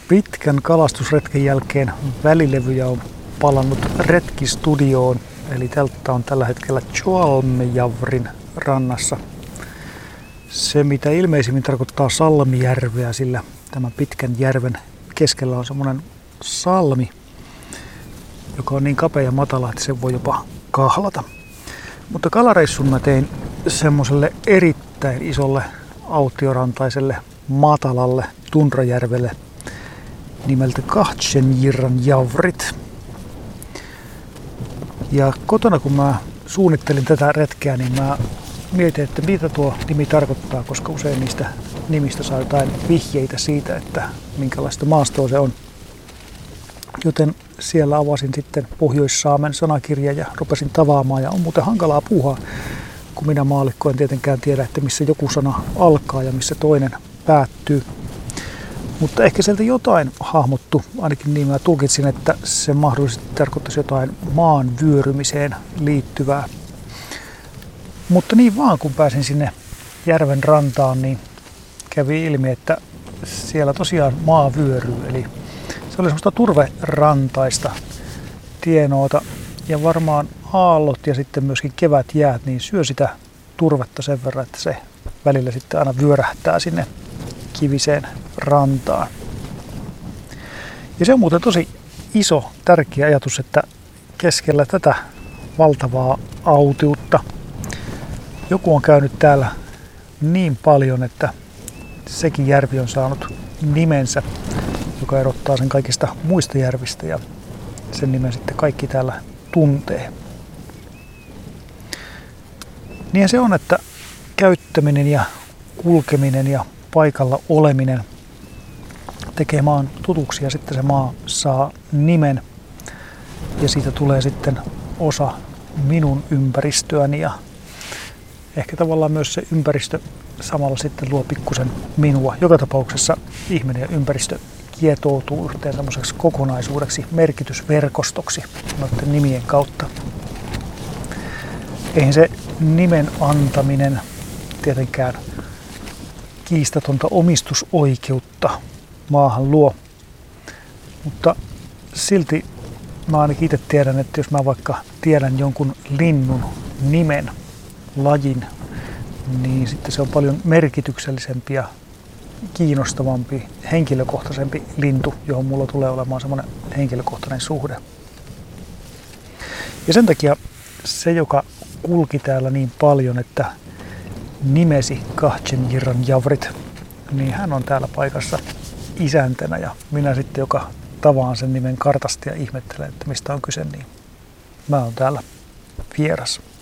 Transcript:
Pitkän kalastusretken jälkeen välilevyjä on palannut retkistudioon, eli teltta on tällä hetkellä Tjoalmejavrin rannassa. Se mitä ilmeisimmin tarkoittaa Salmijärveä, sillä tämän pitkän järven keskellä on semmoinen salmi, joka on niin kapea ja matala, että sen voi jopa kahlata. Mutta kalareissun mä tein semmoiselle erittäin isolle autiorantaiselle matalalle tundrajärvelle nimeltä Kahtsenjirran javrit. Ja kotona kun mä suunnittelin tätä retkeä, niin mä mietin, että mitä tuo nimi tarkoittaa, koska usein niistä nimistä saa jotain vihjeitä siitä, että minkälaista maastoa se on. Joten siellä avasin sitten Pohjois-Saamen sanakirja ja rupesin tavaamaan, ja on muuten hankalaa puuhaa, kun minä maallikko en tietenkään tiedä, että missä joku sana alkaa ja missä toinen päättyy. Mutta ehkä sieltä jotain hahmottu, ainakin niin mä tulkitsin, että se mahdollisesti tarkoittaisi jotain maan vyörymiseen liittyvää. Mutta niin vaan kun pääsin sinne järven rantaan, niin kävi ilmi, että siellä tosiaan maa vyöryy. Eli se oli semmoista turverantaista tienoota ja varmaan aallot ja sitten myöskin kevätjäät niin syö sitä turvetta sen verran, että se välillä sitten aina vyörähtää sinne kiviseen rantaan. Ja se on muuten tosi iso, tärkeä ajatus, että keskellä tätä valtavaa autiutta joku on käynyt täällä niin paljon, että sekin järvi on saanut nimensä, joka erottaa sen kaikista muista järvistä, ja sen nimen sitten kaikki täällä tuntee. Niin se on, että käyttäminen ja kulkeminen ja paikalla oleminen tekee maan tutuksi, ja sitten se maa saa nimen ja siitä tulee sitten osa minun ympäristöäni, ja ehkä tavallaan myös se ympäristö samalla sitten luo pikkusen minua. Joka tapauksessa ihminen ja ympäristö kietoutuu yhteen semmoiseksi kokonaisuudeksi, merkitysverkostoksi noiden nimien kautta. Eihän se nimen antaminen tietenkään kiistatonta omistusoikeutta maahan luo, mutta silti mä ainakin itse tiedän, että jos mä vaikka tiedän jonkun linnun nimen, lajin, niin sitten se on paljon merkityksellisempi ja kiinnostavampi, henkilökohtaisempi lintu, johon mulla tulee olemaan semmoinen henkilökohtainen suhde. Ja sen takia se, joka kulki täällä niin paljon, että nimesi Kahtsenjirran javrit, niin hän on täällä paikassa isäntänä, ja minä sitten, joka tavaan sen nimen kartasta ja ihmettelen, että mistä on kyse, niin mä oon täällä vieras.